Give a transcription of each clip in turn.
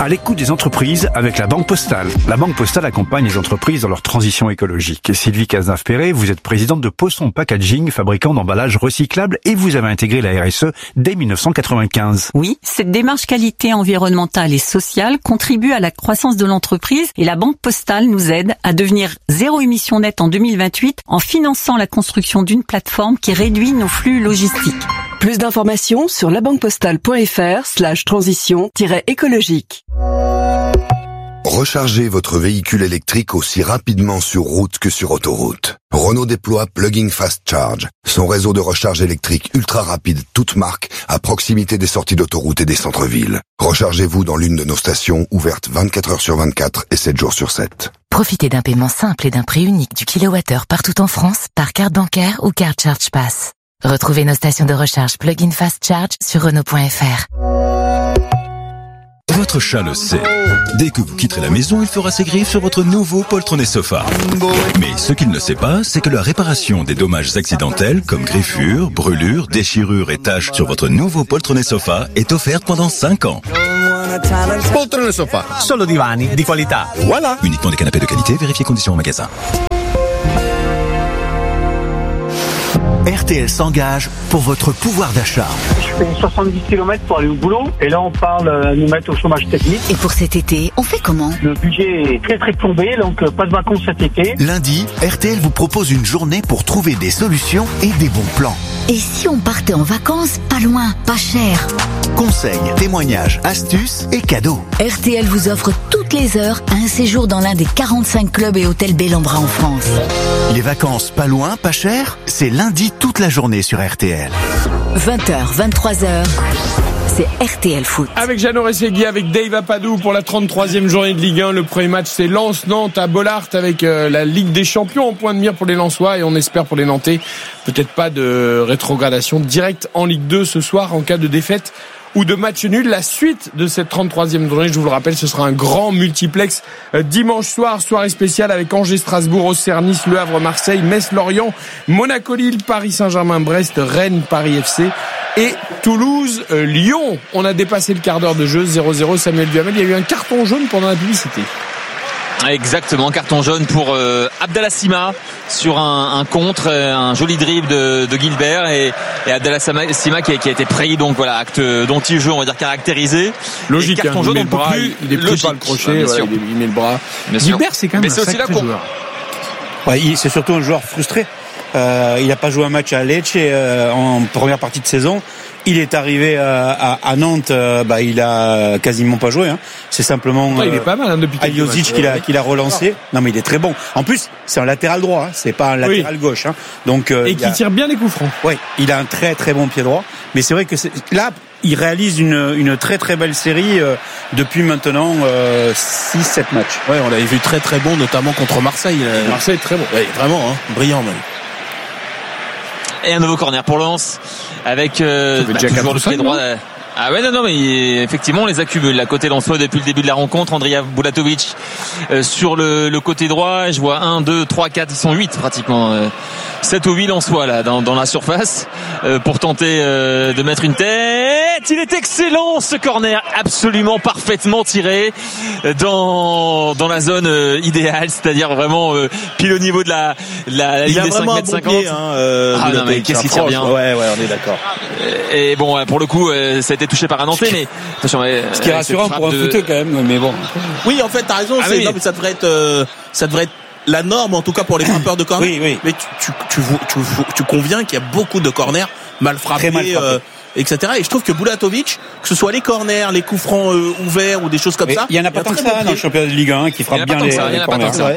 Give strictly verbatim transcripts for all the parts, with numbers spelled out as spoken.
À l'écoute des entreprises avec la Banque Postale. La Banque Postale accompagne les entreprises dans leur transition écologique. Sylvie Cazenave-Perret, vous êtes présidente de Posson Packaging, fabricant d'emballages recyclables, et vous avez intégré la R S E dès mille neuf cent quatre-vingt-quinze. Oui, cette démarche qualité environnementale et sociale contribue à la croissance de l'entreprise et la Banque Postale nous aide à devenir zéro émission nette en deux mille vingt-huit en finançant la construction d'une plateforme qui réduit nos flux logistiques. Plus d'informations sur labanquepostale.fr slash transition écologique. Rechargez votre véhicule électrique aussi rapidement sur route que sur autoroute. Renault déploie Plug-in Fast Charge, son réseau de recharge électrique ultra rapide toute marque à proximité des sorties d'autoroute et des centres-villes. Rechargez-vous dans l'une de nos stations ouvertes vingt-quatre heures sur vingt-quatre et sept jours sur sept. Profitez d'un paiement simple et d'un prix unique du kilowattheure partout en France par carte bancaire ou carte Charge Pass. Retrouvez nos stations de recharge Plug-in Fast Charge sur Renault point F R. Votre chat le sait. Dès que vous quitterez la maison, il fera ses griffes sur votre nouveau poltronné sofa. Mais ce qu'il ne sait pas, c'est que la réparation des dommages accidentels, comme griffures, brûlures, déchirures et taches sur votre nouveau poltronné sofa est offerte pendant cinq ans. Poltrone sofa, solo divani di qualità. Voilà. Uniquement des canapés de qualité, vérifiez conditions en magasin. R T L s'engage pour votre pouvoir d'achat. Je fais soixante-dix kilomètres pour aller au boulot et là on parle de nous mettre au chômage technique. Et pour cet été, on fait comment? Le budget est très très plombé, donc pas de vacances cet été. Lundi, R T L vous propose une journée pour trouver des solutions et des bons plans. Et si on partait en vacances, pas loin, pas cher? Conseils, témoignages, astuces et cadeaux. R T L vous offre toutes les heures un séjour dans l'un des quarante-cinq clubs et hôtels Bellambra en France. Les vacances pas loin, pas cher, c'est lundi toute la journée sur R T L. vingt heures, vingt-trois heures, c'est R T L Foot. Avec Jeannot Rességui, avec Dave Apadou pour la trente-troisième journée de Ligue un. Le premier match, c'est Lens-Nantes à Bollaert avec euh, la Ligue des Champions en point de mire pour les Lensois. Et on espère pour les Nantais, peut-être pas de rétrogradation directe en Ligue deux ce soir en cas de défaite ou de match nul. La suite de cette trente-troisième journée, je vous le rappelle, ce sera un grand multiplex euh, dimanche soir, soirée spéciale avec Angers-Strasbourg, Auxerre-Nice, Le Havre-Marseille, Metz-Lorient, Monaco-Lille, Paris-Saint-Germain-Brest, Rennes-Paris F C et Toulouse-Lyon. On a dépassé le quart d'heure de jeu, zéro zéro. Samuel Duhamel, il y a eu un carton jaune pendant la publicité. Exactement, carton jaune pour euh, Abdallah Sima sur un, un contre, un joli dribble de, de Gilbert et, et Abdallah Sima qui a, qui a été pris, donc voilà, acte d'anti-jeu, on va dire caractérisé. Logique, carton hein, jaune, il, on met le bras, plus il est pris par le crochet, ouais, ouais, il met le bras. Bien Gilbert, c'est quand même mais un c'est aussi là sacré joueur. Ouais, il, c'est surtout un joueur frustré. Euh, il n'a pas joué un match à Lecce euh, en première partie de saison. Il est arrivé euh, à, à Nantes, euh, bah, il a quasiment pas joué. Hein. C'est simplement euh, il est pas mal hein, depuis Aliozic qui l'a, qui l'a relancé. Non, mais il est très bon. En plus, c'est un latéral droit, hein. C'est pas un latéral oui. gauche. Hein. Donc euh, et qui a... tire bien les coups francs. Ouais, il a un très très bon pied droit. Mais c'est vrai que c'est... là, il réalise une, une très très belle série euh, depuis maintenant euh, six sept matchs. Ouais, on l'avait vu très très bon, notamment contre Marseille. Euh... Marseille est très bon. Ouais, vraiment, hein, brillant même. Et un nouveau corner pour Lens avec euh, bah, toujours le pied droit. Euh, ah ouais non non mais effectivement on les accumule à côté lensois depuis le début de la rencontre. Andrija Bulatovic euh, sur le, le côté droit. Je vois un, deux, trois, quatre, ils sont huit pratiquement. Euh, sept ou huit lensois là dans, dans la surface euh, pour tenter euh, de mettre une tête. Il est excellent ce corner, absolument parfaitement tiré dans dans la zone euh, idéale, c'est-à-dire vraiment euh, pile au niveau de la la, la ligne des cinq mètres cinquante. Pied, hein, euh, ah non mais qu'est-ce qu'il tire bien. Ouais ouais, on est d'accord. Et bon pour le coup euh, ça a été touché par un Nantais, mais attention. Ce qui est rassurant pour un de... footeux quand même, mais bon. Oui en fait t'as raison, ah, c'est oui. Non, mais ça devrait être euh, ça devrait être la norme en tout cas pour les frappeurs de corner. Oui, oui. Mais tu, tu, tu, tu, tu conviens qu'il y a beaucoup de corners mal frappés, mal frappés. Euh, et cetera. Et je trouve que Bulatovic, que ce soit les corners, les coups francs euh, ouverts ou des choses comme mais ça. Il y en a pas tant que ça dans le championnat de Ligue un qui frappe bien les, ça, les corners. Ouais.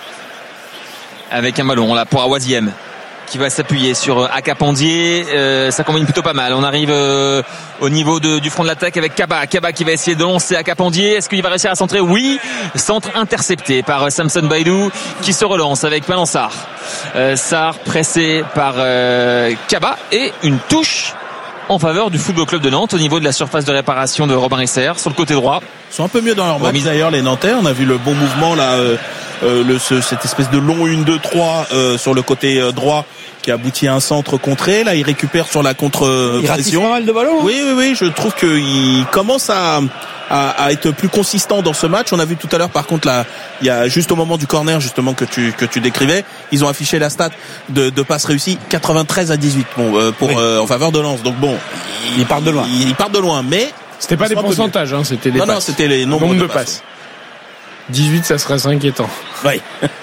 Avec un ballon là pour Awaziem qui va s'appuyer sur Akapandier, euh, ça combine plutôt pas mal. On arrive euh, au niveau de, du front de l'attaque avec Kaba. Kaba qui va essayer de lancer Akapandier. Est-ce qu'il va réussir à centrer? Oui. Centre intercepté par Samson Baidoo qui se relance avec Malang Sarr. Euh, Sarr pressé par euh, Kaba et une touche en faveur du Football Club de Nantes au niveau de la surface de réparation de Robin Risser sur le côté droit. Ils sont un peu mieux dans leur match d'ailleurs les Nantais. On a vu le bon mouvement là, euh, euh, le, ce, cette espèce de long un deux trois euh, sur le côté euh, droit qui aboutit à un centre contré. Là, il récupère sur la contre-pression. Il ratisse pas mal de ballons. Oui, oui, oui. Je trouve qu'il commence à, à, à être plus consistant dans ce match. On a vu tout à l'heure, par contre, là, il y a juste au moment du corner, justement, que tu que tu décrivais, ils ont affiché la stat de, de passes réussies, quatre-vingt-treize à dix-huit, bon, euh, pour oui. euh, en faveur de Lens. Donc bon, ils partent de loin. Ils, ils partent de loin, mais c'était pas des pourcentages, hein, c'était des non, passes. non, c'était les nombres nombre de, de passes. passes. dix-huit, ça serait assez inquiétant. Oui.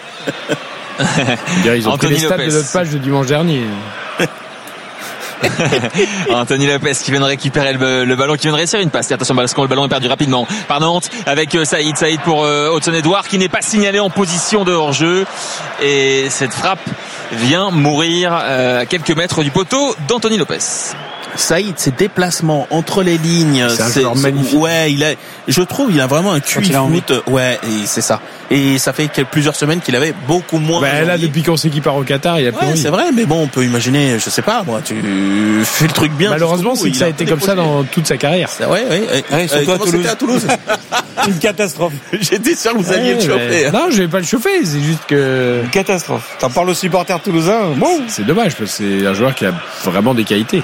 Ils ont Anthony pris les stats Lopez. De notre page de dimanche dernier. Anthony Lopez qui vient de récupérer le, le ballon, qui vient de réussir une passe. Et attention, parce que le ballon est perdu rapidement par Nantes avec euh, Saïd. Saïd pour euh, Hudson-Edouard qui n'est pas signalé en position de hors-jeu. Et cette frappe vient mourir euh, à quelques mètres du poteau d'Anthony Lopez. Saïd, ses déplacements entre les lignes, c'est un joueur magnifique. Ouais, il a, je trouve, il a vraiment un Q I foot. Ouais, et c'est ça. Et ça fait quelques, plusieurs semaines qu'il avait beaucoup moins. Bah, là, depuis qu'on sait qu'il part au Qatar, il a plus ouais, envie. C'est vrai, mais bon, on peut imaginer, je sais pas, moi, tu fais le truc bien. Malheureusement, c'est que ça a été comme ça dans toute sa carrière. Ouais, ouais, ouais. ouais surtout euh, à Toulouse. à Toulouse. Une catastrophe. J'étais sûr que vous alliez ouais, le chauffer. Mais... Non, je vais pas le chauffer, c'est juste que. Une catastrophe. T'en parles aux supporters toulousains. Bon. C'est dommage, parce que c'est un joueur qui a vraiment des qualités.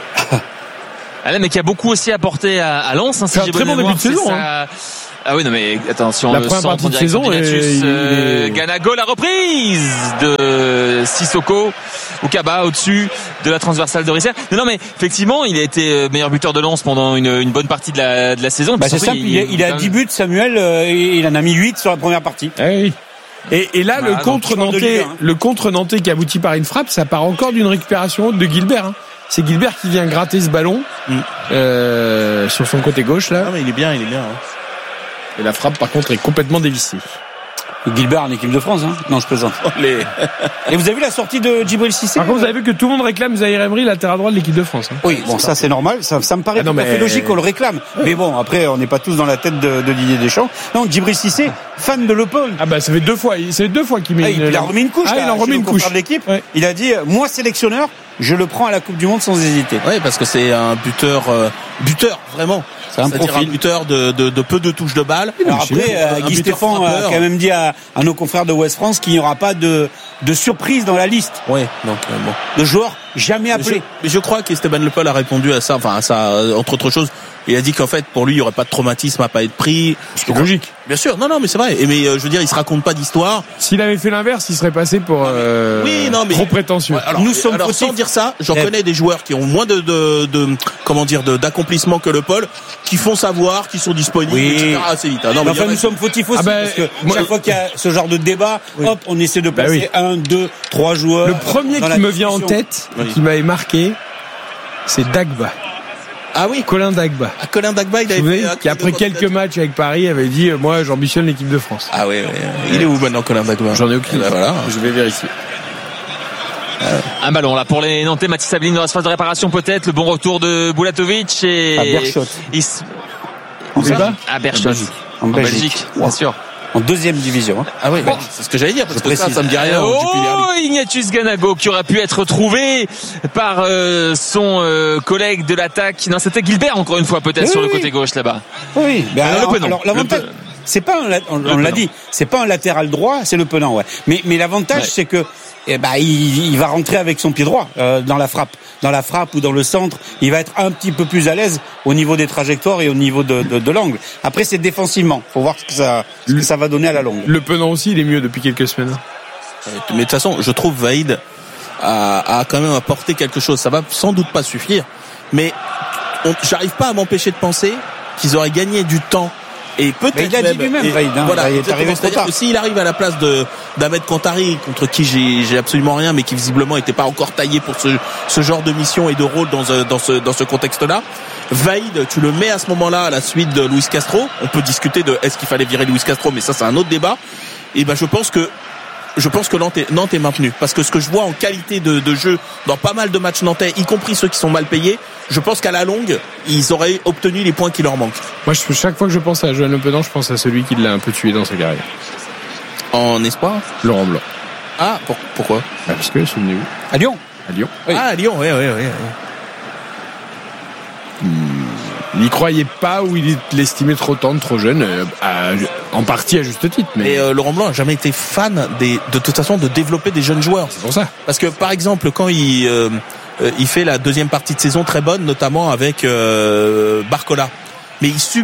Ah là, mais qui a beaucoup aussi apporté à, à Lens. Hein, si c'est un très bon début de saison. Hein. Ah oui, non mais attention, la le première partie de saison, et euh, Ganago, la reprise de Sissoko ou Kaba au-dessus de la transversale de Risser. Non, non, mais effectivement, il a été meilleur buteur de Lens pendant une, une bonne partie de la, de la saison. Bah, c'est simple, il, il, il a dix buts, Samuel, euh, il en a mis huit sur la première partie. Ah oui. Et, et là, bah, le contre Nantais, hein. le contre Nantais qui aboutit par une frappe, ça part encore d'une récupération haute de Gilbert. Hein. C'est Gilbert qui vient gratter ce ballon mm. euh, sur son côté gauche là. Non, mais il est bien, il est bien. Hein. Et la frappe par contre est complètement dévissée. Gilbert en équipe de France, hein. Non, je plaisante. Oh, les... Et vous avez vu la sortie de Djibril Cissé? Par contre, vous avez vu que tout le monde réclame Zahir Emery, latéral droit de l'équipe de France. Hein. Oui, bon, ça c'est normal. Ça, ça me paraît ah non, tout à fait logique qu'on le réclame. Mais bon, après, on n'est pas tous dans la tête de, de Didier Deschamps. Non, Djibril Cissé, fan de Le Pen. Ah bah, ça fait deux fois. C'est deux fois qu'il met. Ah, une... Il a remis une couche. Ah, là, il a remis une couche. De l'équipe. Ouais. Il a dit, moi sélectionneur, je le prends à la Coupe du Monde sans hésiter. Oui, parce que c'est un buteur, euh, buteur vraiment. C'est un C'est-à-dire profil. un buteur de, de, de peu de touches de balle. Alors après, euh, Guy Stéphane a quand même dit à, à nos confrères de Ouest France qu'il n'y aura pas de, de surprise dans la liste. Oui, donc euh, bon. De joueurs jamais appelés. Mais je, mais je crois qu'Esteban Le Pen a répondu à ça, enfin à ça, entre autres choses. Il a dit qu'en fait, pour lui, il n'y aurait pas de traumatisme à pas être pris. C'est logique. Bien sûr. Non, non, mais c'est vrai. Et mais euh, je veux dire, il se raconte pas d'histoire. S'il avait fait l'inverse, il serait passé pour euh, oui, non, mais trop prétentieux. Ouais, alors, nous sommes alors sans dire ça, j'en connais des joueurs qui ont moins de, de, de comment dire, de, d'accomplissement que Le Paul, qui font savoir, qui sont disponibles, oui. et cetera assez vite. Hein. Non, mais mais enfin, nous sommes fautifs aussi, ah ben, parce que moi, chaque fois qu'il y a ce genre de débat, oui. hop, on essaie de passer bah oui. un, deux, trois joueurs. Le premier qui me vient en tête, oui. qui m'avait marqué, c'est Dagba. Ah oui, Colin Dagba. Ah, Colin Dagba, il avait fait, qui après quelques matchs avec Paris avait dit moi j'ambitionne l'équipe de France. Ah oui, oui. Il est où maintenant Colin Dagba? J'en ai aucune. Là, voilà, je vais vérifier. Un ballon là pour les Nantais. Mathis Abeline dans la phase de réparation peut-être. Le bon retour de Bulatovic et à Berchot. Il... En Belgique. À Berchot. En Belgique, en Belgique bien sûr. En deuxième division. Hein. Ah oui, bon. C'est ce que j'allais dire parce que ça, ça me dit rien. Oh, Ignatius Ganago qui aurait pu être trouvé par euh, son euh, collègue de l'attaque. Non, c'était Gilbert encore une fois peut-être oui, sur le côté gauche là-bas. Oui, mais alors, alors, alors l'avantage, c'est pas un, on, on l'a dit, c'est pas un latéral droit, c'est le Penant, ouais. Mais mais l'avantage ouais. c'est que eh ben il, il va rentrer avec son pied droit euh, dans la frappe, dans la frappe ou dans le centre, il va être un petit peu plus à l'aise au niveau des trajectoires et au niveau de de, de l'angle. Après c'est défensivement, faut voir ce que ça ce que ça va donner à la longue. Le Penant aussi, il est mieux depuis quelques semaines. Mais de toute façon, je trouve Vaïd a, a quand même apporté quelque chose. Ça va sans doute pas suffire, mais on, j'arrive pas à m'empêcher de penser qu'ils auraient gagné du temps. Et peut-être mais il a même, dit lui-même, et, Vaïd, hein, voilà, il est arrivé trop tard. S'il arrive à la place de d'Ahmed Kantari, contre qui j'ai, j'ai absolument rien, mais qui visiblement n'était pas encore taillé pour ce, ce genre de mission et de rôle dans, dans ce, dans ce contexte-là. Vaïd, tu le mets à ce moment-là à la suite de Luis Castro. On peut discuter de est-ce qu'il fallait virer Luis Castro, mais ça c'est un autre débat. Et ben je pense que Je pense que Nantes est, Nantes est maintenu parce que ce que je vois en qualité de, de jeu dans pas mal de matchs nantais, y compris ceux qui sont mal payés, je pense qu'à la longue, ils auraient obtenu les points qui leur manquent. Moi, je, chaque fois que je pense à Johan Le Penant, je pense à celui qui l'a un peu tué dans sa carrière. En espoir ? Laurent Blanc. Ah, pour, pourquoi ? Bah parce que, souvenez-vous. À Lyon. À Lyon. Oui. Ah, à Lyon, oui, oui, oui. oui. Il n'y croyait pas ou il l'estimait trop tendre, trop jeune, euh, à, en partie à juste titre. Mais et euh, Laurent Blanc n'a jamais été fan des, de toute façon de développer des jeunes joueurs. C'est pour ça. Parce que par exemple, quand il euh, il fait la deuxième partie de saison très bonne, notamment avec euh, Barcola, mais il subit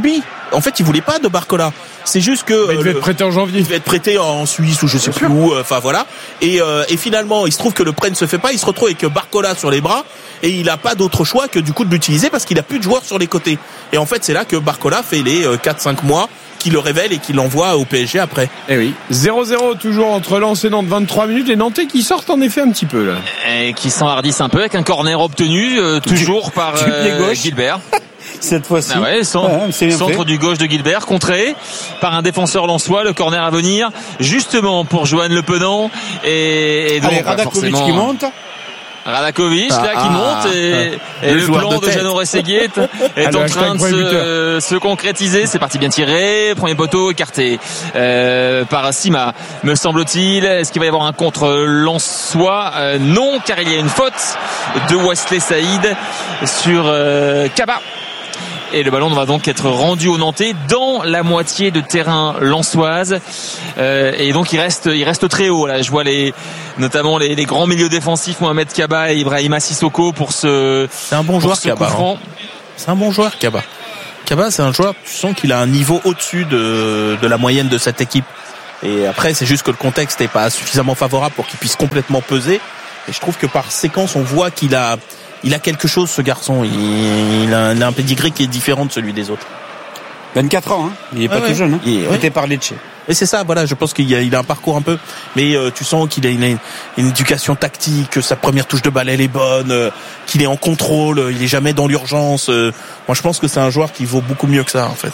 en fait, il voulait pas de Barcola. C'est juste que il devait euh, être prêté en janvier. Il devait être prêté en Suisse ou je sais plus où. Enfin voilà. Et, euh, et finalement, il se trouve que le prêt ne se fait pas. Il se retrouve avec Barcola sur les bras et il a pas d'autre choix que du coup de l'utiliser parce qu'il a plus de joueurs sur les côtés. Et en fait, c'est là que Barcola fait les quatre cinq mois qui le révèle et qui l'envoie au P S G après. Eh oui. zéro zéro toujours entre Lens et Nantes, vingt-trois minutes. Les Nantais qui sortent en effet un petit peu là. Et qui s'enhardissent un peu avec un corner obtenu euh, toujours du, par euh, Gilbert. Cette fois-ci. Ah ouais, centre, ouais, centre du gauche de Gilbert, contré par un défenseur lensois, le corner à venir, justement pour Johan Le Penant. Et, et donc, Allez, Radakovic qui monte. Radakovic ah, là qui ah, monte et, ah, et le, le plan de, de Jeannot Rességuier est, est en train de se, se concrétiser. C'est parti bien tiré, premier poteau écarté euh, par Sima, me semble-t-il. Est-ce qu'il va y avoir un contre Lensois? euh, Non, car il y a une faute de Wesley Saïd sur euh, Kaba. Et le ballon va donc être rendu aux Nantais dans la moitié de terrain lensoise. Euh, et donc il reste, il reste très haut. Là, je vois les, notamment les, les grands milieux défensifs, Mohamed Kaba et Ibrahima Sissoko pour ce. C'est un bon joueur, Kaba. Hein. C'est un bon joueur, Kaba. Kaba, c'est un joueur. Tu sens qu'il a un niveau au-dessus de, de la moyenne de cette équipe. Et après, c'est juste que le contexte n'est pas suffisamment favorable pour qu'il puisse complètement peser. Et je trouve que par séquence, on voit qu'il a. Il a quelque chose, ce garçon. Il, il, a, il a un pédigré qui est différent de celui des autres. vingt-quatre ans, hein. Il est pas ah ouais. tout jeune. Hein. Il est ouais. par Lecce. Et c'est ça, voilà. Je pense qu'il a, il a un parcours un peu, mais euh, tu sens qu'il a une, une éducation tactique, que sa première touche de balle elle est bonne, euh, qu'il est en contrôle, euh, il est jamais dans l'urgence. Euh. Moi, je pense que c'est un joueur qui vaut beaucoup mieux que ça, en fait.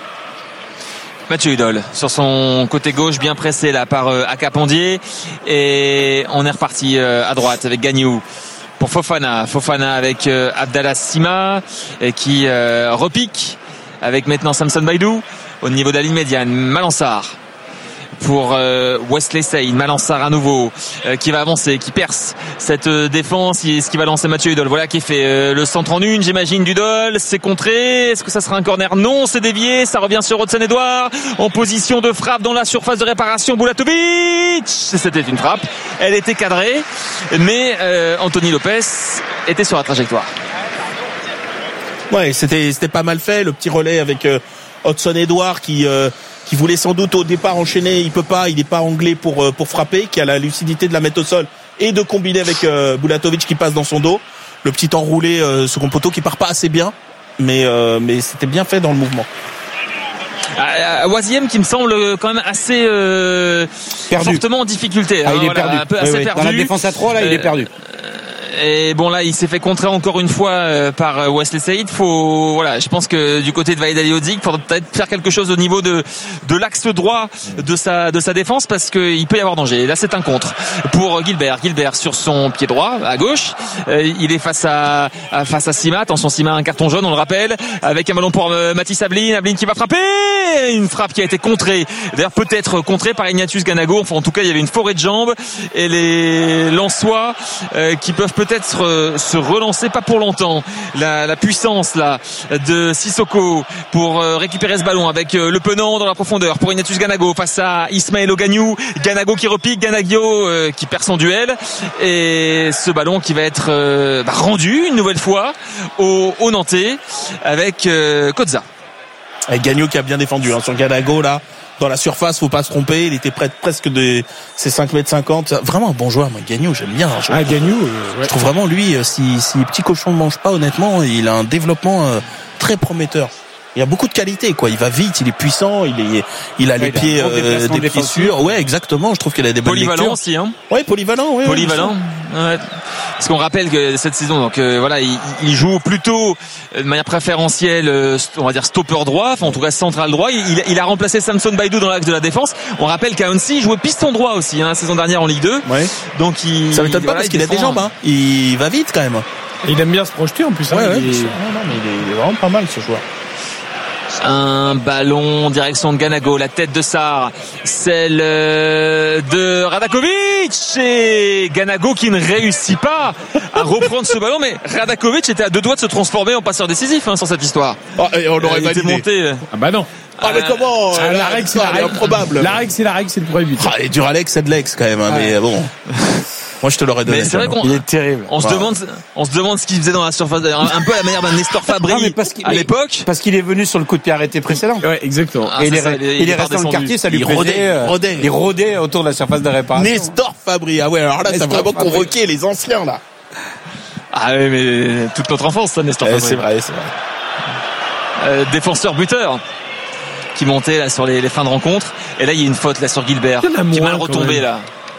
Mathieu Hudol sur son côté gauche, bien pressé là par euh, Akapondier, et on est reparti euh, à droite avec Gagnou. Pour Fofana, Fofana avec euh, Abdallah Sima et qui euh, repique avec maintenant Samson Baïdou au niveau de la ligne médiane. Malansar pour euh, Wesley Saïd, Malansar à nouveau euh, qui va avancer, qui perce cette euh, défense. Est-ce qu'il va lancer Mathieu Hudol? Voilà qui fait euh, le centre en une, j'imagine, d'Hudol. C'est contré. Est-ce que ça sera un corner? Non, c'est dévié. Ça revient sur Hudson-Edouard en position de frappe dans la surface de réparation. Bulatovic, c'était une frappe. Elle était cadrée, mais euh, Anthony Lopez était sur la trajectoire. Ouais, c'était c'était pas mal fait. Le petit relais avec euh, Hudson-Edouard qui euh, qui voulait sans doute au départ enchaîner, il peut pas, il n'est pas anglais pour pour frapper, qui a la lucidité de la mettre au sol et de combiner avec euh, Bulatovic qui passe dans son dos. Le petit enroulé euh, second poteau qui part pas assez bien, mais euh, mais c'était bien fait dans le mouvement. Oisiem qui me semble quand même assez euh, fortement en difficulté. Ah, il est voilà, perdu. Un peu oui, assez oui. perdu. Dans la défense à trois, là, euh, il est perdu. Et bon là, il s'est fait contrer encore une fois euh, par Wesley Saïd. Faut voilà, je pense que du côté de Vaïd Halilhodžić, il faudrait peut-être faire quelque chose au niveau de de l'axe droit de sa de sa défense parce que il peut y avoir danger. Là, c'est un contre pour Gilbert. Gilbert sur son pied droit à gauche. Euh, il est face à, à face à Sima. Attention, Sima a un carton jaune, on le rappelle, avec un ballon pour euh, Mathis Ablin. Ablin qui va frapper. Une frappe qui a été contrée. D'ailleurs, peut-être contrée par Ignatius Ganago. Enfin, en tout cas, il y avait une forêt de jambes et les Lensois euh, qui peuvent peut-être se, se relancer, pas pour longtemps. La, la puissance là de Sissoko pour euh, récupérer ce ballon avec euh, Le Penant dans la profondeur pour Ignatius Ganago face à Ismaël Ogagnou. Ganago qui repique, Ganagio euh, qui perd son duel et ce ballon qui va être euh, bah, rendu une nouvelle fois au, au Nantais avec euh, Kozza. Avec Gagnou qui a bien défendu hein, sur Ganago là. Dans la surface, faut pas se tromper. Il était près presque de ses cinq mètres cinquante. Vraiment un bon joueur, moi. Gagnou, j'aime bien. Je, ah, Gagnou, euh, ouais. je trouve vraiment lui, si, si Petit Cochon ne mange pas, honnêtement, il a un développement euh, très prometteur. Il a beaucoup de qualité, quoi. Il va vite, il est puissant, il est, il a ouais, les il pieds, a euh, des pieds sûrs. Ouais, exactement. Je trouve qu'il a des bonnes lectures. Polyvalent aussi, hein. Ouais, polyvalent, oui. Polyvalent. Ouais. Parce qu'on rappelle que cette saison, donc euh, voilà, il, il joue plutôt de manière préférentielle, euh, on va dire stopper droit, enfin en tout cas central droit. Il, il a remplacé Samson Baïdou dans l'axe de la défense. On rappelle qu'Aounsi jouait piston droit aussi, hein, la saison dernière en Ligue deux. Ouais. Donc il. Ça m'étonne pas voilà, parce qu'il a des jambes, hein. Il va vite quand même. Et il aime bien se projeter en plus. Ouais, hein, ouais, il, est... non, non, mais il est, il est vraiment pas mal ce joueur. Un ballon en direction de Ganago, la tête de Sarr, celle de Radakovic et Ganago qui ne réussit pas à reprendre ce ballon, mais Radakovic était à deux doigts de se transformer en passeur décisif hein, sans cette histoire. Oh, et on aurait été monté. Ah bah non. Ah mais comment ah, la règle c'est la règle improbable. La règle c'est la règle, c'est le premier but. Ah, et Duralex c'est de l'ex quand même hein, ouais. Mais bon. Moi, je te l'aurais donné. Mais c'est vrai qu'on, il est terrible. On se Wow. demande, on se demande ce qu'il faisait dans la surface, un peu à la manière d'un Nestor Fabri Non, mais parce qu'il- à l'époque. Parce qu'il est venu sur le coup de pied arrêté précédent. Ouais, exactement. Ah, et il c'est est, ça, il il est- est il est resté dans le redescendu. quartier, ça lui Il plaisait. rodait, euh, rodait. Il rodait autour de la surface de réparation. Nestor Fabri. Ah ouais, alors là, Nestor t'as vraiment Fabri. convoqué les anciens, là. Ah oui, mais toute notre enfance, ça, Nestor Eh, Fabri. c'est vrai, c'est vrai. Euh, défenseur buteur qui montait là sur les, les fins de rencontre. Et là, il y a une faute là sur Gilbert Il y en a qui est moins, mal quand retombé même. là.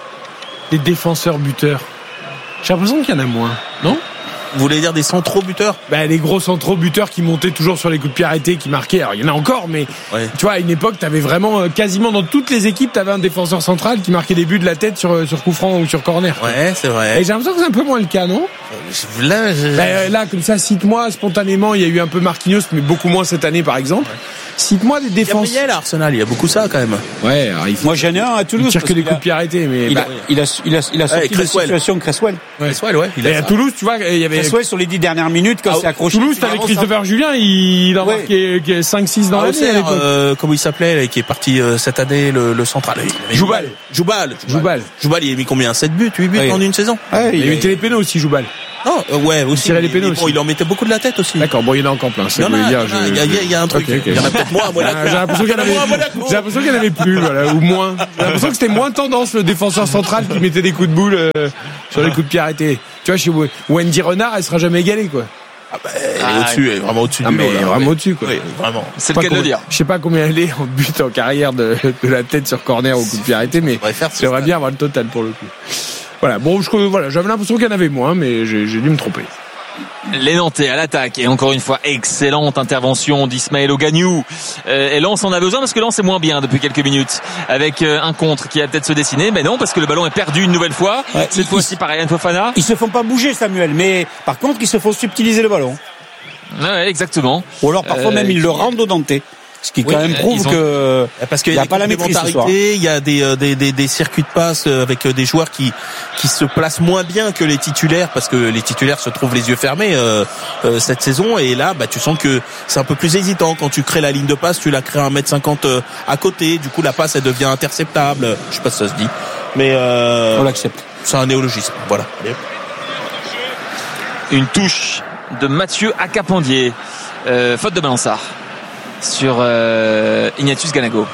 Les défenseurs buteurs. J'ai l'impression qu'il y en a moins, non? Vous voulez dire des centraux buteurs? Bah, les gros centraux buteurs qui montaient toujours sur les coups de pied arrêtés, qui marquaient. Alors, il y en a encore, mais Ouais. tu vois, à une époque, t'avais vraiment, euh, quasiment dans toutes les équipes, t'avais un défenseur central qui marquait des buts de la tête sur, euh, sur coup franc ou sur corner. Ouais, c'est Et vrai. j'ai l'impression que c'est un peu moins le cas, non? Là, je- Bah, euh, là, comme ça, cite-moi spontanément, il y a eu un peu Marquinhos, mais beaucoup moins cette année, par exemple. Cite-moi des défenses. Gabriel à Arsenal, il y a beaucoup ça, quand même. Ouais, alors, il faut. Moi, j'en ai un à Il Toulouse. tire que parce des qu'il coups a- de pied arrêtés, mais. Il a, bah, il a, il a, il a sorti des Cresswell. situations Cresswell. Cresswell, ouais. Il a et à ça. Toulouse, tu vois, il y avait. Cresswell sur les dix dernières minutes, quand Ah, c'est accroché. Toulouse, t'avais Christopher Julien, il en Ouais. marquait cinq six dans Ah, l'année à Auxerre, l'époque. euh, comment il s'appelait, là, qui est parti euh, cette année, le, le central. Joubal. Joubal. Joubal. Joubal, il a mis combien? sept buts, huit buts Ouais. en une saison? Ouais, Il y a il eu les pénaux aussi, Joubal. Non, euh, ouais, aussi. tirait les mais- pénaux mais bon, aussi. il en mettait beaucoup de la tête aussi. D'accord, bon, il y en a encore plein. Il y en a, il y en a, il y a- il y a un truc. Ok, ok. Il y en a peut-être moins à Monaco. Ah, J'ai l'impression qu'il y en avait, Moins à Monaco. j'ai l'impression qu'il y en avait plus, voilà, ou moins. J'ai l'impression que c'était moins tendance le défenseur central qui mettait des coups de boule euh, sur les coups de pied arrêtés. Tu vois, chez Wendy Renard, elle sera jamais égalée, quoi. Ah bah, elle est au-dessus, elle est vraiment au-dessus Ah, du mais lot, là. vraiment Oui. au-dessus, quoi. Oui, vraiment. C'est Pas le cas de le combien- dire. Je sais pas combien elle est en but en carrière de, de la tête sur corner au coup de pied arrêté, mais On devrait faire ce j'aimerais stade. bien avoir le total pour le coup. Voilà, bon, je, voilà, j'avais l'impression qu'il y en avait moins, mais j'ai, j'ai dû me tromper. Les Nantais à l'attaque et encore une fois excellente intervention d'Ismaël Ogagnou. Euh, et Lens en a besoin parce que Lens est moins bien depuis quelques minutes avec euh, un contre qui va peut-être se dessiner, mais non parce que le ballon est perdu une nouvelle fois. Ouais, Cette il- fois-ci par Ryan Fofana. Ils se font pas bouger, Samuel, mais par contre, ils se font subtiliser le ballon. Ouais, ouais, exactement. Ou alors, parfois Euh, même, ils qui- le rendent au Danté. Ce qui, Oui, quand même, euh, prouve ils ont- que, Parce qu'il il n'y a pas la maîtrise ce soir. il y a des, euh, des, des, des circuits de passe euh, avec euh, des joueurs qui, qui se placent moins bien que les titulaires parce que les titulaires se trouvent les yeux fermés euh, euh, cette saison et là bah, tu sens que c'est un peu plus hésitant quand tu crées la ligne de passe, tu la crées à un mètre cinquante euh, à côté, du coup la passe elle devient interceptable, je sais pas si ça se dit mais euh, On l'accepte. c'est un néologisme, voilà. Allez. Une touche de Mathieu Acapandier. Euh, faute de Balançard sur euh, Ignatius Ganago.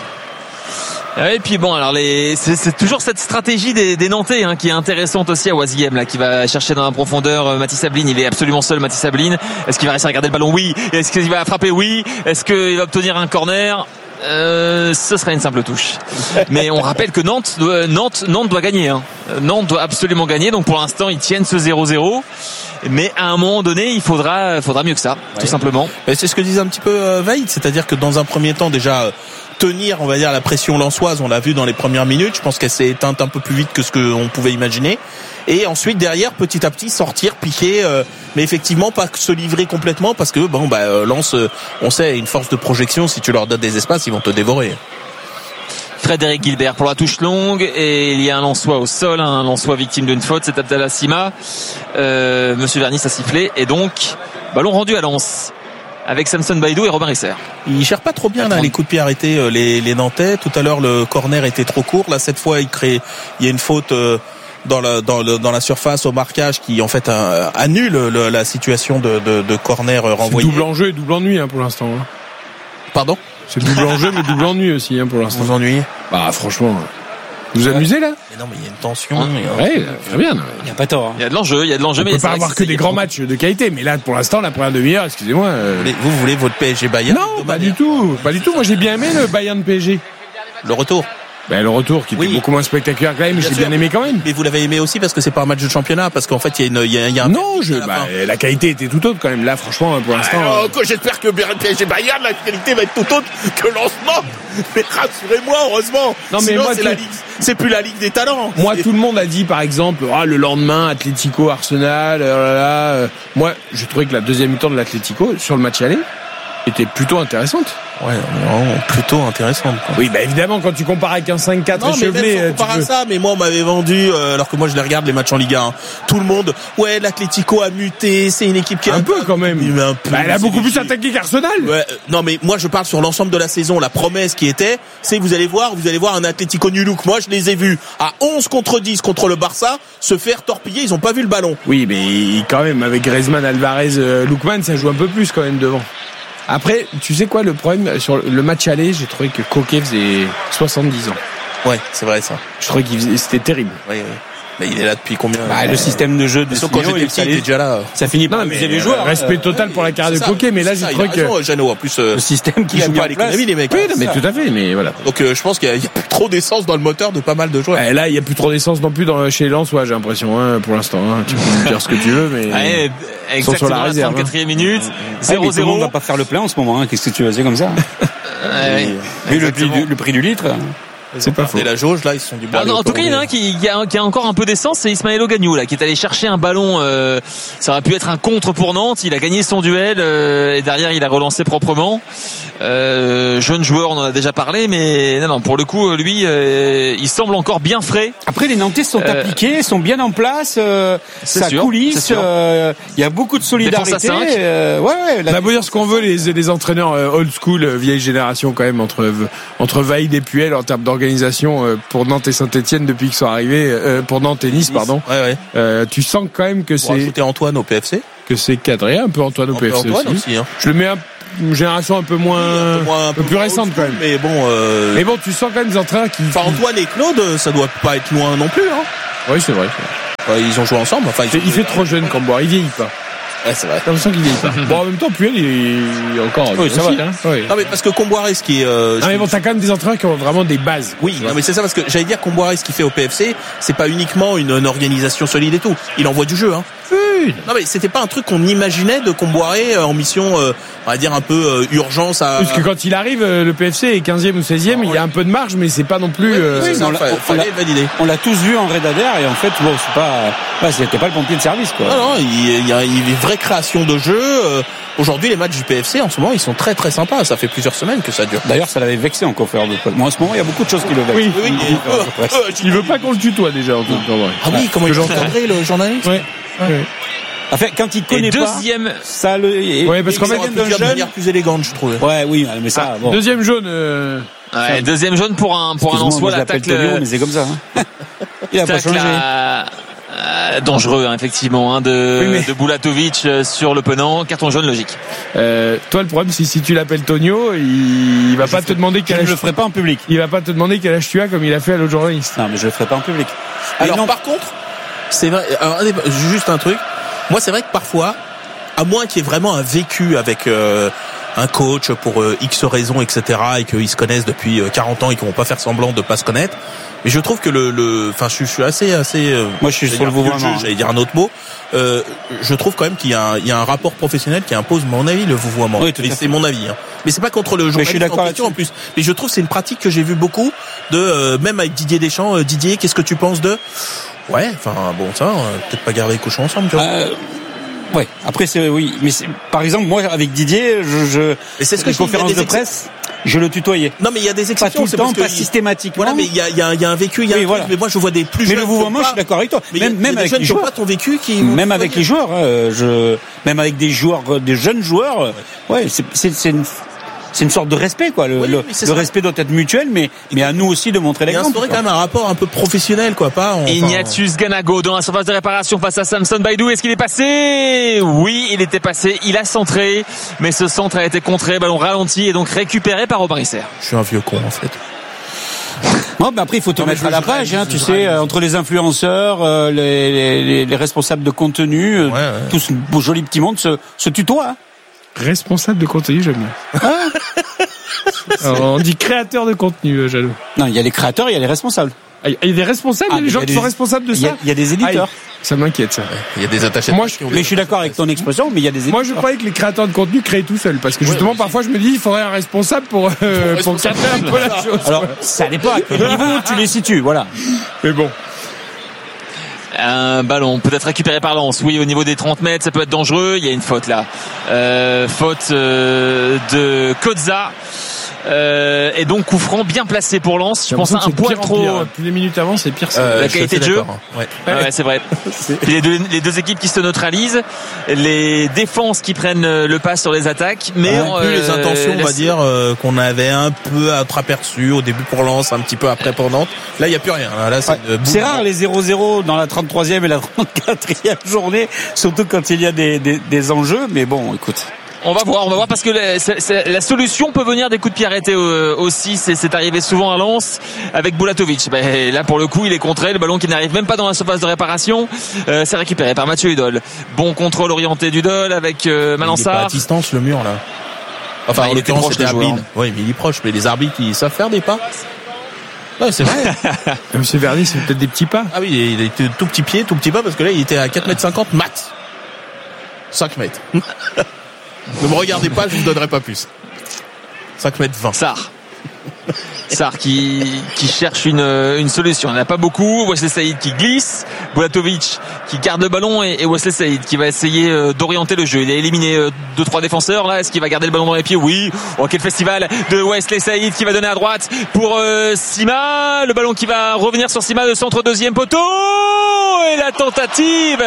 Et puis bon, alors les, c'est, c'est toujours cette stratégie des, des Nantais hein, qui est intéressante aussi à Oisiem là, qui va chercher dans la profondeur euh, Mathis Sabline. Il est absolument seul, Mathis Sabline. Est-ce qu'il va réussir à garder le ballon? Oui. Est-ce qu'il va frapper? Oui. Est-ce qu'il va obtenir un corner? Euh, ce serait une simple touche. Mais on rappelle que Nantes, doit, Nantes, Nantes doit gagner. Hein. Nantes doit absolument gagner. Donc pour l'instant, ils tiennent ce zéro zéro. Mais à un moment donné, il faudra, faudra mieux que ça, tout simplement. Mais c'est ce que disait un petit peu euh, Vaïd, c'est-à-dire que dans un premier temps déjà euh, tenir, on va dire, la pression lensoise, on l'a vu dans les premières minutes, je pense qu'elle s'est éteinte un peu plus vite que ce qu'on pouvait imaginer. Et ensuite derrière, petit à petit, sortir, piquer, euh, mais effectivement pas se livrer complètement parce que bon bah euh, Lens, euh, on sait, une force de projection, si tu leur donnes des espaces, ils vont te dévorer. Frédéric Gilbert pour la touche longue et il y a un Lensois au sol, un Lensois victime d'une faute, c'est Abdallah Sima. Euh, Monsieur Vernis a sifflé et donc ballon rendu à Lens avec Samson Baïdou et Robin Risser. Ils gèrent pas trop bien là les coups de pied arrêtés euh, les, les Nantais. Tout à l'heure le corner était trop court. Là cette fois il crée, il y a une faute euh, dans la dans le dans la surface au marquage qui en fait euh, annule le, la situation de, de, de corner euh, renvoyé. C'est double enjeu et double ennui hein, pour l'instant. Hein. Pardon? C'est double enjeu mais double ennui aussi hein, pour l'instant. Vous vous ennuyez? Bah franchement, vous vous amusez là? Mais non mais il y a une tension. Ouais, très bien. Il n'y a pas tort. Hein. Il y a de l'enjeu, il y a de l'enjeu. On mais peut c'est pas vrai avoir que que c'est- des grands matchs de qualité, mais là pour l'instant la première demi-heure, excusez-moi. euh, Vous, vous voulez votre P S G Bayern? Non, pas du tout, pas du tout. Moi j'ai bien aimé le Bayern P S G. Le retour. Ben le retour qui était Oui. beaucoup moins spectaculaire que là, mais Bien j'ai sûr. bien aimé quand même. Mais vous l'avez aimé aussi parce que c'est pas un match de championnat, parce qu'en fait il y a une, il y a, il y a un Non, je, à la bah, fin. la qualité était tout autre quand même. Là, franchement, pour l'instant. Alors, euh, quoi, j'espère que P S G Bayern, la qualité va être tout autre que lancement. Mais rassurez-moi, heureusement. Non, mais Sinon, moi, c'est tu- la ligue, c'est plus la ligue des talents. Moi, C'est- tout le monde a dit, par exemple, ah, le lendemain, Atlético, Arsenal, euh, là, là, euh. Moi, je trouvais que la deuxième mi-temps de l'Atlético, sur le match aller, était plutôt intéressante. Ouais, non, plutôt intéressante. Quoi. Oui, bah évidemment, quand tu compares avec un cinq quatre non, échevelé... Mais même sans comparer à ça, mais moi, on m'avait vendu, euh, alors que moi, je les regarde, les matchs en Ligue un, hein, tout le monde, ouais, l'Atlético a muté, c'est une équipe qui... Un, un peu, quand même. Mais un peu, bah, elle a beaucoup plus attaqué qu'Arsenal. Ouais, euh, non, mais moi, je parle sur l'ensemble de la saison. La promesse qui était, c'est vous allez voir, vous allez voir un Atlético New Look. Moi, je les ai vus à onze contre dix contre le Barça se faire torpiller, ils ont pas vu le ballon. Oui, mais quand même, avec Griezmann, Alvarez, euh, Lookman, ça joue un peu plus quand même devant. Après, tu sais quoi, le problème, sur le match aller, j'ai trouvé que Coquet faisait soixante-dix ans. Ouais, c'est vrai ça. Je trouvais qu'il faisait, c'était terrible. Oui, oui. Mais il est là depuis combien bah, le système de jeu de Simeone, quand j'étais petit, il était déjà là. Ça finit par amuser les joueurs. Respect euh, total pour la carrière de Coquet, mais là j'ai trouvé que Jeannot, en plus euh, le système qui joue pas à l'économie les mecs. Oui, non, mais tout à fait, mais voilà. Donc euh, je pense qu'il y a, il y a plus trop d'essence dans le moteur de pas mal de joueurs. Et là, il y a plus trop d'essence non plus dans chez Lens, ouais, j'ai l'impression hein, pour l'instant hein. Tu peux me dire ce que tu veux mais ouais, exactement sur la réserve, trente-quatrième minute, zéro zéro. On va pas faire le plein en ce moment hein. Qu'est-ce que tu veux, c'est comme ça. Vu le prix du litre. C'est pas faux. Et la jauge là ils sont du bois. En tout cas, il y en a un qui, qui, a, qui a encore un peu d'essence, c'est Ismaël Ogagnou là, qui est allé chercher un ballon. Euh, ça aurait pu être un contre pour Nantes. Il a gagné son duel euh, et derrière il a relancé proprement. Euh, jeune joueur, on en a déjà parlé, mais non, non, pour le coup, lui, euh, il semble encore bien frais. Après, les Nantais sont euh, appliqués, sont bien en place. Euh, ça sûr, coulisse. Il euh, y a beaucoup de solidarité. Euh, ouais, ouais. On a beau dire ce qu'on veut, les, les entraîneurs euh, old school, euh, vieille génération quand même entre entre Vaïd et Puel en termes d'organisation euh, pour Nantes et Saint-Etienne depuis qu'ils sont arrivés, euh, pour Nantes et Nice, nice. pardon. Ouais, ouais. Euh, tu sens quand même que c'est. C'était Antoine au P F C. Que c'est cadré, un peu Antoine au un P F C peu Antoine aussi. aussi hein. Je le mets un une génération un peu moins, oui, un peu, moins, un peu plus récente quand même. Mais bon, euh... mais bon, tu sens quand même des entraîneurs qui. Enfin, Antoine et Claude, ça doit pas être loin non plus. Hein. Oui, c'est vrai. C'est vrai. Ouais, ils ont joué ensemble. Enfin, il, il fait trop jeune comme boire. Il vieillit pas. Ouais, c'est vrai. T'as l'impression qu'il vieillit pas. Bon, en même temps, Puel, il est encore. Oui, ça va. Hein. Oui. Non, mais parce que Comboiré, ce qui est. Euh, non, mais bon, t'as quand même des entraîneurs qui ont vraiment des bases. Oui, non, mais c'est ça parce que j'allais dire Comboiré, ce qu'il fait au P F C, c'est pas uniquement une, une organisation solide et tout. Il envoie du jeu, hein. Oui. Non, mais c'était pas un truc qu'on imaginait de Comboiré en mission, euh, on va dire un peu euh, urgence à. Parce que quand il arrive, le P F C est quinzième ou seizième, il y a un peu de marge, mais c'est pas non plus. Oui, euh... oui, on, l'a, on, l'a, on l'a tous vu en Redadère et en fait, bon, c'est pas, bah, c'était pas le pompier de service, quoi. Non, non, il y a une vraie création de jeu. Euh, aujourd'hui, les matchs du P F C, en ce moment, ils sont très très sympas. Ça fait plusieurs semaines que ça dure. D'ailleurs, ça l'avait vexé en conférence de presse. Moi, en ce moment, il y a beaucoup de choses qui le vexent. Oui, oui. oui. Euh, euh, il veut pas qu'on le tutoie déjà. En tout cas. Ah oui, comment il encadré le journaliste. Oui. oui. Enfin, quand il connaît et deuxième... pas, ça le. Ouais, parce qu'en fait, il de manière plus élégante, je trouve. Ouais, oui, mais ça. Ah, bon. Deuxième jaune. Euh... Ouais, deuxième jaune pour un pour un Lensois, l'attaque. Le... mais c'est comme ça. Hein. Il a pas changé. La... Euh, dangereux, hein, effectivement, hein, de, oui, mais... de Bulatovic sur le penant, carton jaune logique. Euh, toi, le problème, c'est si tu l'appelles Tonio, il, il va je pas te demander quel âge. Je le ferai pas en public. Il va pas te demander quel âge tu as, comme il a fait à l'autre journaliste. Non, mais je le ferai pas en public. Alors, non... par contre, c'est vrai. Alors, juste un truc. Moi, c'est vrai que parfois, à moins qu'il y ait vraiment un vécu avec euh, un coach pour euh, X raisons, et cetera, et qu'ils se connaissent depuis euh, quarante ans et qu'ils vont pas faire semblant de pas se connaître. Mais je trouve que le, le, enfin, je, je suis assez, assez. Euh, Moi, je suis sur le vouvoiement. J'allais dire un autre mot. Euh, je trouve quand même qu'il y a, un, il y a un rapport professionnel qui impose, à mon avis, le vouvoiement. Oui, tout et c'est mon avis. Hein. Mais c'est pas contre le journaliste en question en plus. Mais je trouve que c'est une pratique que j'ai vu beaucoup de, euh, même avec Didier Deschamps. Euh, Didier, qu'est-ce que tu penses de? Ouais, enfin bon, ça, euh, peut-être pas garder les cochons ensemble, tu vois. Euh... Ouais. Après, c'est oui, mais c'est, par exemple, moi avec Didier, je, je mais c'est ce que les conférences de presse, je le tutoyais. Non, mais il y a des exceptions. Pas tout le c'est temps, parce pas que systématiquement. Voilà, mais il y a, il y a, il y a un vécu, il y a oui, un voilà. truc, mais moi, je vois des plus mais jeunes. Mais le vouvoiement, je suis d'accord avec toi. Mais même, même avec les joueurs, pas ton vécu qui. Même avec les joueurs, hein, je, même avec des joueurs, des jeunes joueurs, ouais, c'est, c'est, c'est une. C'est une sorte de respect, quoi. Le, oui, le, le respect doit être mutuel, mais, mais à nous aussi de montrer l'exemple. Il y a quand même un rapport un peu professionnel, quoi, pas. Enfin... Ignatius Ganago dans la surface de réparation face à Samson Baïdou. Est-ce qu'il est passé? Oui, il était passé. Il a centré, mais ce centre a été contré, ballon ralenti et donc récupéré par Robin Risser. Je suis un vieux con, en fait. Non, mais après il faut te non, mettre à la page, hein, tu sais, euh, entre les influenceurs, euh, les, les, les responsables de contenu, euh, ouais, ouais. tout ce beau joli petit monde se, se tutoie. Hein. Responsable de contenu, j'aime bien. Ah Alors, on dit créateur de contenu, euh, Jaloux. Non, il y a les créateurs, il y a les responsables. Ah, il y a des responsables, ah, il y a des gens qui des... sont responsables de ça. Il y a des éditeurs. Ah, ça m'inquiète, ça. Il y a des attachés. Moi, je, mais je suis d'accord avec ton expression, mais il y a des éditeurs. Moi, je croyais que les créateurs de contenu créaient tout seuls, parce que justement, ouais, parfois, je me dis, il faudrait un responsable pour euh, pour cadrer un peu la chose. Alors, ça dépend à quel niveau tu les situes, voilà. Mais bon. Un ballon peut-être récupéré par Lens. Oui, au niveau des trente mètres, ça peut être dangereux. Il y a une faute là. Euh, faute euh, de Kozza. Euh, et donc coup franc bien placé pour Lens. Je pense à un point trop. Pire. Plus les minutes avant, c'est pire. Euh, la qualité de jeu. Ouais. Ouais, ouais, c'est vrai. c'est... Les, deux, les deux équipes qui se neutralisent, les défenses qui prennent le pas sur les attaques, mais ouais, euh, les intentions, on va dire euh, qu'on avait un peu aperçu au début pour Lens, un petit peu après pour Nantes. Là, il y a plus rien. Là, c'est, ouais. c'est rare les zéro zéro dans la trente-troisième et la trente-quatrième journée, surtout quand il y a des, des, des enjeux. Mais bon, écoute. On va voir, on va voir parce que la, c'est, c'est, la solution peut venir des coups de pied arrêtés euh, aussi. C'est, c'est arrivé souvent à Lens avec Bulatovic. Ben, là, pour le coup, il est contré. Le ballon qui n'arrive même pas dans la surface de réparation, euh, c'est récupéré par Mathieu Hudol. Bon contrôle orienté d'Hudol avec euh, Malansar. Il est pas à distance le mur là. Enfin, enfin en l'occurrence, c'était Abline. Oui, mais il est proche. Mais les arbitres, ils savent faire des pas. Ouais, c'est vrai. Monsieur Verdi, c'est peut-être des petits pas. Ah oui, il était tout petit pied, tout petit pas parce que là, il était à quatre mètres cinquante mat. cinq mètres. Ne me regardez pas, je vous donnerai pas plus. cinq mètres vingt. Sarr. Sarr qui, qui cherche une, une solution. Il n'y en a pas beaucoup. Wesley Saïd qui glisse. Bulatovic qui garde le ballon et, et Wesley Saïd qui va essayer d'orienter le jeu. Il a éliminé deux trois défenseurs. Là, est-ce qu'il va garder le ballon dans les pieds? Oui. Oh, quel festival de Wesley Saïd qui va donner à droite pour euh, Sima. Le ballon qui va revenir sur Sima, le centre deuxième poteau. Et la tentative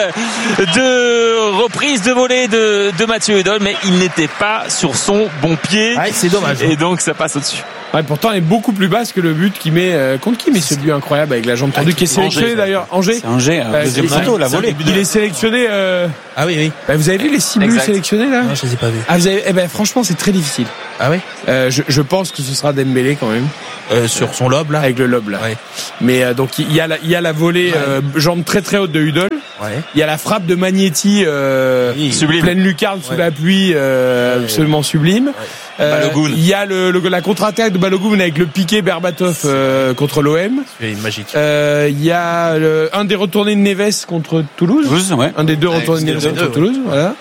de reprise de volée de, de Mathieu Hudol, mais il n'était pas sur son bon pied. Ouais, c'est dommage. Et donc ça passe au-dessus. Ouais, pourtant, elle est beaucoup plus basse que le but qui met euh, contre qui met ce but incroyable avec la jambe tendue, ah, qui est sélectionné Angers, d'ailleurs. Angers. C'est Angers. Euh, deuxième photo, la volée. Il est sélectionné. Euh... Ah oui, oui. Bah, vous avez vu les six buts sélectionnés là? Non, je les ai pas vus. Ah, vous avez... Eh ben, franchement, c'est très difficile. Ah oui. Euh, je, je pense que ce sera Dembélé quand même. Euh, sur son lobe là. Avec le lobe là. Ouais. Mais euh, donc il y a la, il y a la volée ouais. euh, jambe très très haute de Hudol. Ouais. Il y a la frappe de Magnetti euh, oui, sublime. Pleine lucarne ouais. sous la pluie, euh, ouais. absolument sublime. Ouais. Euh, il y a le, le, la contre-attaque de Balogun avec le piqué Berbatov euh, contre l'O M. C'est magique. Euh, il y a le, un des retournés de Neves contre Toulouse. Toulouse ouais. Un des deux ouais, retournés de Neves contre deux, Toulouse. Ouais. Voilà.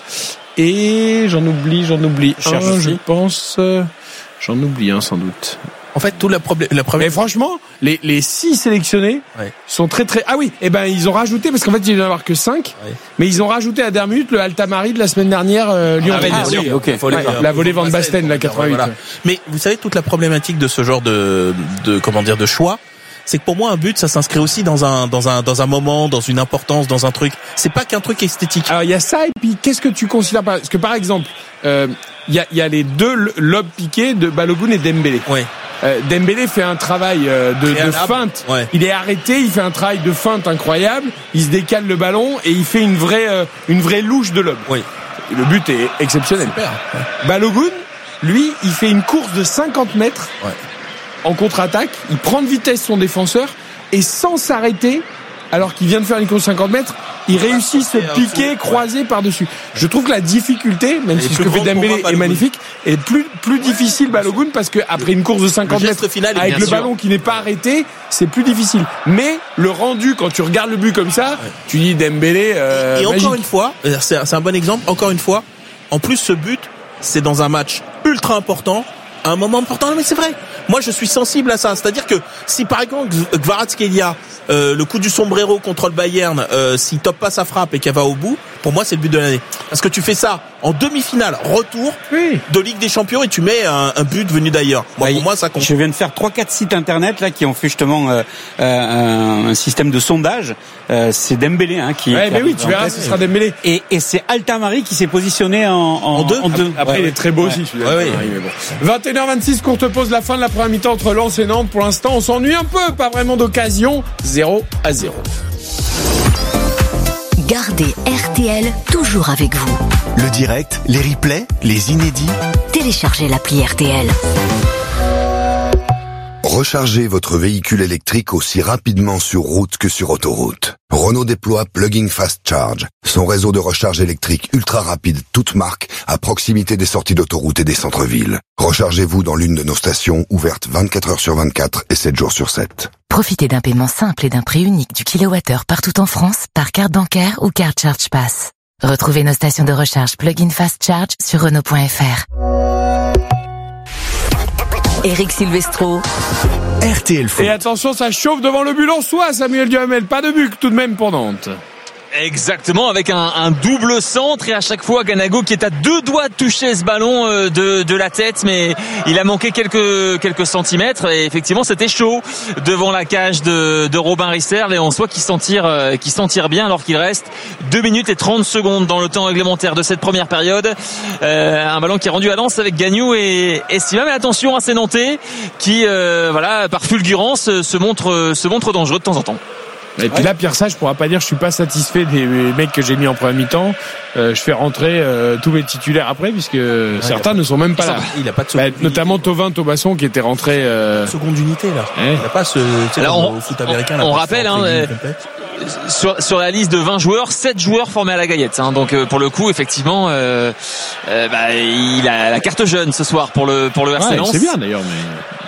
Et j'en oublie, j'en oublie je un, je pense. Euh, j'en oublie un sans doute. En fait, tout la problème, la première. Mais franchement, les les six sélectionnés ouais. sont très très. Ah oui, et eh ben ils ont rajouté parce qu'en fait il n'y en avoir que cinq, ouais. mais ils ont rajouté à dernière minute le Altamari de la semaine dernière euh, Lyon. Ah, ah, oui, okay. ouais, la volée Van Basten la quatre-vingt-huit. Voilà. Mais vous savez toute la problématique de ce genre de de comment dire de choix, c'est que pour moi un but ça s'inscrit aussi dans un dans un dans un moment, dans une importance, dans un truc. C'est pas qu'un truc esthétique. Alors il y a ça et puis qu'est-ce que tu considères par... parce que par exemple euh, il y a il y a les deux lobes piqués de Balogun et Dembélé. Ouais. Euh, Dembélé fait un travail euh, de, de feinte. Ouais. Il est arrêté, il fait un travail de feinte incroyable. Il se décale le ballon et il fait une vraie, euh, une vraie louche de lobe. Oui. Le but est exceptionnel. Super. Ouais. Balogun, lui, il fait une course de cinquante mètres ouais. en contre-attaque. Il prend de vitesse son défenseur et sans s'arrêter, alors qu'il vient de faire une course de cinquante mètres, il réussit ce piqué croisé par-dessus. Je trouve que la difficulté, même si ce que fait Dembélé est magnifique, est plus plus difficile Balogun parce que après une course de cinquante mètres avec le ballon qui n'est pas arrêté, c'est plus difficile. Mais le rendu quand tu regardes le but comme ça, tu dis Dembélé. Euh, et, et magique. Encore une fois, c'est un, c'est un bon exemple. Encore une fois, en plus ce but, c'est dans un match ultra important. À un moment important, mais c'est vrai. Moi, je suis sensible à ça. C'est-à-dire que si par exemple Kvaratskhelia, euh, le coup du sombrero contre le Bayern, euh, s'il top pas sa frappe et qu'elle va au bout, pour moi, c'est le but de l'année. Parce que tu fais ça en demi-finale, retour oui. de Ligue des Champions et tu mets un, un but venu d'ailleurs. Moi, bah, pour moi, ça compte. Je viens de faire trois, quatre sites internet là qui ont fait justement euh, un, un système de sondage. Euh, c'est Dembélé hein, qui. Ouais, qui mais oui, tu verras, ce sera Dembélé. Et, et c'est Altamari qui s'est positionné en, en, en deux. En deux. Après, ouais, il est très beau ouais. aussi. Ouais, ouais. Mais bon. vingt et une heures vingt-six, courte pause, la fin de la première mi-temps entre Lens et Nantes. Pour l'instant, on s'ennuie un peu, pas vraiment d'occasion. zéro à zéro. Gardez R T L toujours avec vous. Le direct, les replays, les inédits. Téléchargez l'appli R T L. Rechargez votre véhicule électrique aussi rapidement sur route que sur autoroute. Renault déploie Plug-in Fast Charge, son réseau de recharge électrique ultra rapide toute marque à proximité des sorties d'autoroute et des centres-villes. Rechargez-vous dans l'une de nos stations ouvertes vingt-quatre heures sur vingt-quatre et sept jours sur sept. Profitez d'un paiement simple et d'un prix unique du kilowattheure partout en France par carte bancaire ou carte Charge Pass. Retrouvez nos stations de recharge Plug-in Fast Charge sur Renault point F R. Eric Silvestro. R T L Foot. Et attention, ça chauffe devant le but lensois, Samuel Duhamel. Pas de but tout de même pour Nantes. Exactement, avec un, un double centre et à chaque fois Ganago qui est à deux doigts de toucher ce ballon de, de la tête, mais il a manqué quelques, quelques centimètres et effectivement c'était chaud devant la cage de, de Robin Rister. Les Lensois qui s'en tirent, qui s'en tirent bien alors qu'il reste deux minutes et trente secondes dans le temps réglementaire de cette première période. Euh, un ballon qui est rendu à Lens avec Gagnou et Estima, mais attention à ces Nantais qui, euh, voilà, par fulgurance se montrent, se montrent dangereux de temps en temps. Et puis là, Pierre Sage pourra pas dire je suis pas satisfait des mecs que j'ai mis en première mi-temps. Euh, je fais rentrer euh, tous mes titulaires après puisque ouais, certains ne sont même pas là. Il a pas de bah, notamment Thauvin Thomasson qui était rentré. Euh... Seconde unité là. Ouais. Il a pas ce. Alors, on, au foot américain. On, on rappelle hein, euh, sur, sur la liste de vingt joueurs, sept joueurs formés à la Gaillette. Hein, donc euh, pour le coup, effectivement, euh, euh, bah, il a la carte jaune ce soir pour le pour le R C Lens. Ouais, c'est bien d'ailleurs, mais.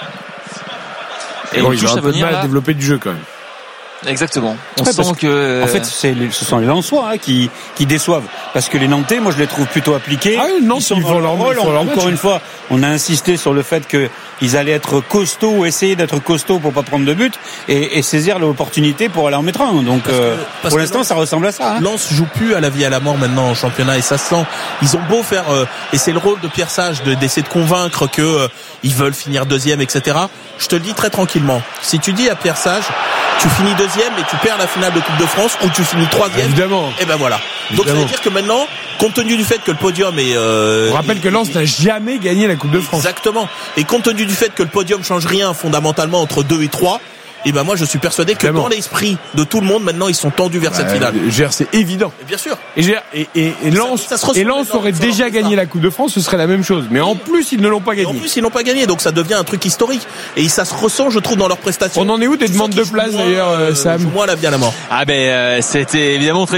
Et, Et bon, il a un peu de mal à développer du jeu quand même. Exactement. On ouais, sent que en fait c'est ce sont les Lensois hein, qui qui déçoivent parce que les Nantais moi je les trouve plutôt appliqués. Ah oui, non, ils sont dans leur rôle. Encore une fois, on a insisté sur le fait que ils allaient être costauds ou essayer d'être costauds pour pas prendre de but et, et saisir l'opportunité pour aller en mettre un. Donc parce que, euh, parce pour l'instant Lens, ça ressemble à ça. Hein. Lens joue plus à la vie à la mort maintenant en championnat et ça se sent. Ils ont beau faire euh, et c'est le rôle de Pierre Sage de, d'essayer de convaincre que euh, ils veulent finir deuxième, et cetera. Je te le dis très tranquillement. Si tu dis à Pierre Sage tu finis deuxième et tu perds la finale de Coupe de France ou tu finis troisième. Évidemment. Et ben voilà. Évidemment. Donc ça veut dire que maintenant, compte tenu du fait que le podium est... Euh, On rappelle que Lens n'a jamais gagné la Coupe de France. Exactement. Et compte tenu du fait que le podium change rien fondamentalement entre deux et trois, et ben moi je suis persuadé que Clairement. Dans l'esprit de tout le monde maintenant ils sont tendus vers bah, cette finale. C'est évident. Et bien sûr. Et, et, et, et Lens, ça, ça et Lens aurait déjà gagné la Coupe de France, ce serait la même chose. Mais en plus ils ne l'ont pas gagné. En plus ils n'ont pas gagné, donc ça devient un truc historique. Et ça se ressent, je trouve, dans leurs prestations. On en est où des demandes de place d'ailleurs, euh, Sam? Moi la vie à la mort. Ah ben euh, c'était évidemment très